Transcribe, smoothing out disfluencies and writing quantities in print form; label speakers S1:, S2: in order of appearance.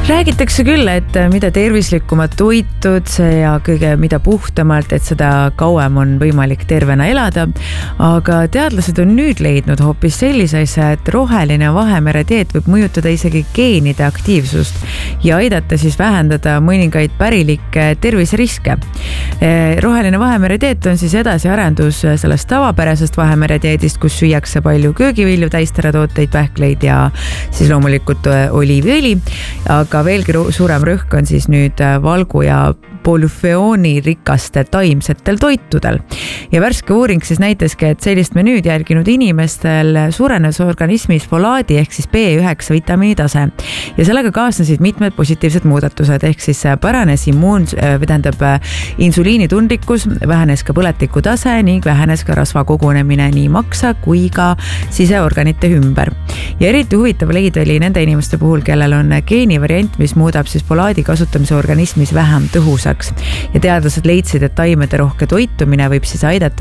S1: Räägitakse küll, et mida tervislikumad toitud ja kõige mida puhtamalt, et seda kauem on võimalik tervena elada. Aga teadlased on nüüd leidnud hoopis sellise asja, et roheline Vahemere dieet võib mõjutada isegi geenide aktiivsust ja aidata siis vähendada mõningaid pärilikke terviseriske. Roheline Vahemere dieet on siis edasiarendus sellest tavapärasest Vahemere dieedist, kus süüakse palju köögivilju, täisteratooteid, pähkleid ja siis loomulikult oliiviõli. Aga veelgi suurem rõhk on siis nüüd valgu ja polüfeooni rikaste taimsetel toitudel. Ja värske uuring siis näitaski, et sellist menüüd järginud inimestel suurenes organismis folaadi ehk siis B9 vitamiini tase. Ja sellega kaasnesid mitmed positiivsed muudatused ehk siis paranes insuliinitundlikkus, vähenes ka põletiku tase ning vähenes ka rasva kogunemine nii maksa kui ka siseorganite ümber. Ja eriti huvitav leid oli nende inimeste puhul, kellel on geenivariant, mis muudab siis folaadi kasutamise organismis vähem tõhusaks. Ja teadlased leidsid, et taimede rohke toitumine võib siis aidata